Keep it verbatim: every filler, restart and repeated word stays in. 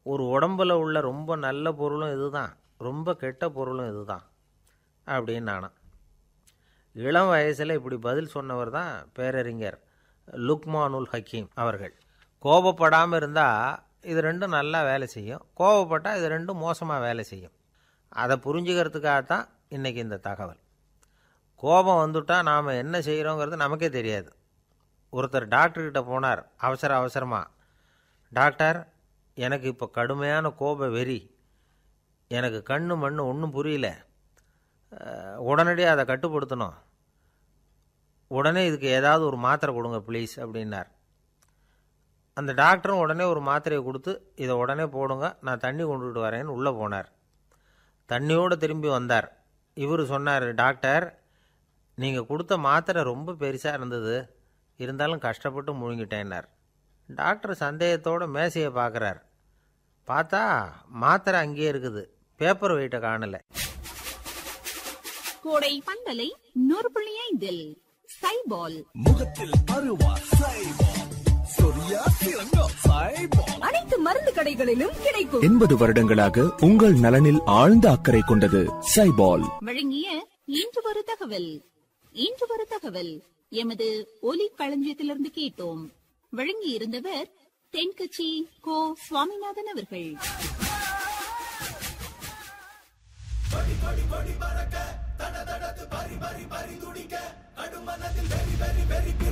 ஒரு உடம்பில் உள்ள ரொம்ப நல்ல பொருளும் இதுதான், ரொம்ப கெட்ட பொருளும் இதுதான் அப்படின்னு நானாம். இளம் வயசில் இப்படி பதில் சொன்னவர் தான் பேரறிஞர் லுக்மானுல் ஹக்கீம் அவர்கள். கோபப்படாமல் இருந்தால் இது ரெண்டும் நல்லா வேலை செய்யும், கோபப்பட்டால் இது ரெண்டும் மோசமாக வேலை செய்யும். அதை புரிஞ்சுக்கிறதுக்காகத்தான் இன்றைக்கி இந்த தகவல். கோபம் வந்துட்டால் நாம் என்ன செய்கிறோங்கிறது நமக்கே தெரியாது. ஒருத்தர் டாக்டர்கிட்ட போனார் அவசர அவசரமாக. டாக்டர், எனக்கு இப்போ கடுமையான கோப வெறி, எனக்கு கண்ணு மண்ணு ஒன்றும் புரியல, உடனடியாக அதை கட்டுப்படுத்தணும், உடனே இதுக்கு ஏதாவது ஒரு மாத்திரை கொடுங்க ப்ளீஸ் அப்படின்னார். அந்த டாக்டரும் உடனே ஒரு மாத்திரையை கொடுத்து இதை உடனே போடுங்க, நான் தண்ணி கொண்டுகிட்டு வரேன்னு உள்ளே போனார். தண்ணியோடு திரும்பி வந்தார். இவர் சொன்னார், டாக்டர், நீங்கள் கொடுத்த மாத்திரை ரொம்ப பெருசாக இருந்தது, இருந்தாலும் கஷ்டப்பட்டு முழுங்கிட்டேன்னார். டாக்டர் சந்தேகத்தோடு மேசையை பார்க்குறார். பார்த்தா மாத்திரை அங்கேயே இருக்குது, பேப்பர் வெயிட்டை காணலை. கோடை பந்தலை நூறு புள்ளி ஐந்தில் சைபால் முகத்தில் அருவா சைபால், சொரியா சிறங்கா சைபால், அனைத்து மருந்து கடைகளிலும் கிடைக்கும். எண்பது வருடங்களாக உங்கள் நலனில் ஆழ்ந்த அக்கறை கொண்டது சைபால். வழங்கிய இன்று ஒரு தகவல். இன்று ஒரு தகவல் எமது ஒலி களஞ்சியத்திலிருந்து கேட்டோம். வழங்கி இருந்தவர் தென்கட்சி கோ சுவாமிநாதன் அவர்கள். படி படி படி பறக்க, தட தடத்து பரி பரி பரி துடிக்க, கடுமனதில் வெரி வெரி வெரி